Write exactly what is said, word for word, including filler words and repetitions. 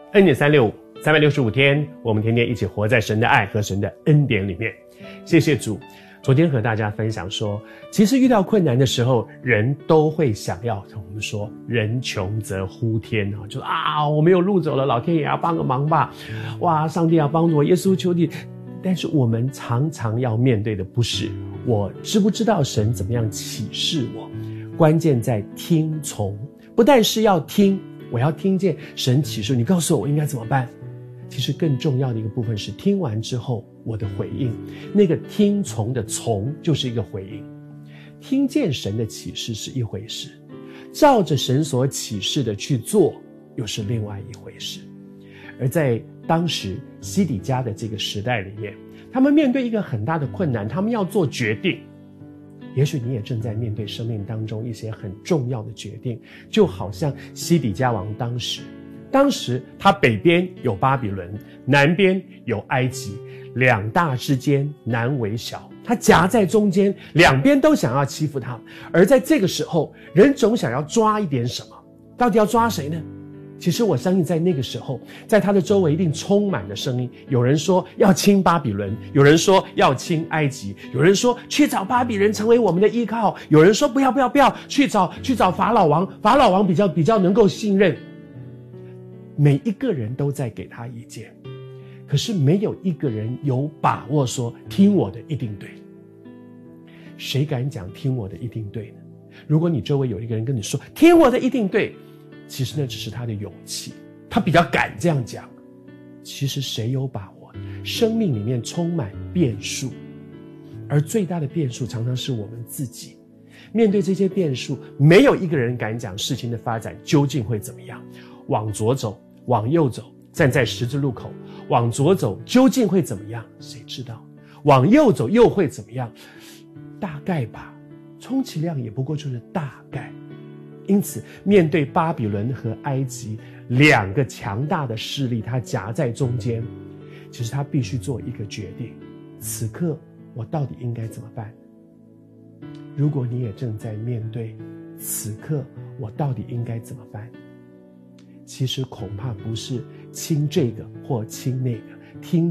恩典三六五，三百六十五天，我们天天一起活在神的爱和神的恩典里面。谢谢主。昨天和大家分享说，其实遇到困难的时候，人都会想要，我们说人穷则呼天，就啊，我没有路走了，老天爷要帮个忙吧，哇，上帝要帮助我，耶稣求你。但是我们常常要面对的不是我知不知道神怎么样启示我，关键在听从。不但是要听，我要听见神启示，你告诉我我应该怎么办。其实更重要的一个部分是听完之后我的回应，那个听从的从就是一个回应。听见神的启示是一回事，照着神所启示的去做又是另外一回事。而在当时西底家的这个时代里面，他们面对一个很大的困难，他们要做决定。也许你也正在面对生命当中一些很重要的决定，就好像西底家王当时当时他北边有巴比伦，南边有埃及，两大之间难为小，他夹在中间，两边都想要欺负他。而在这个时候，人总想要抓一点什么，到底要抓谁呢？其实我相信在那个时候，在他的周围一定充满了声音，有人说要亲巴比伦，有人说要亲埃及，有人说去找巴比伦成为我们的依靠，有人说不要不要不要，去找去找法老王，法老王比较比较能够信任。每一个人都在给他意见，可是没有一个人有把握说听我的一定对。谁敢讲听我的一定对呢？如果你周围有一个人跟你说听我的一定对，其实那只是他的勇气，他比较敢这样讲。其实谁有把握？生命里面充满变数，而最大的变数常常是我们自己。面对这些变数，没有一个人敢讲事情的发展究竟会怎么样。往左走，往右走，站在十字路口，往左走究竟会怎么样？谁知道？往右走又会怎么样？大概吧，充其量也不过就是大概。因此面对巴比伦和埃及两个强大的势力，他夹在中间，其实他必须做一个决定，此刻我到底应该怎么办？如果你也正在面对此刻我到底应该怎么办，其实恐怕不是亲这个或亲那个，听